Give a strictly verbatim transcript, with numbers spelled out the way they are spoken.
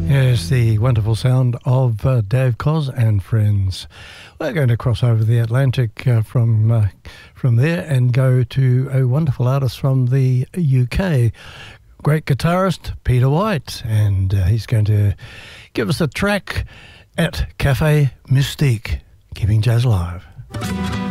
Yes, the wonderful sound of uh, Dave Koz and friends. We're going to cross over the Atlantic uh, from uh, from there and go to a wonderful artist from the U K, great guitarist Peter White, and uh, he's going to give us a track at Cafe Mystique, keeping jazz alive.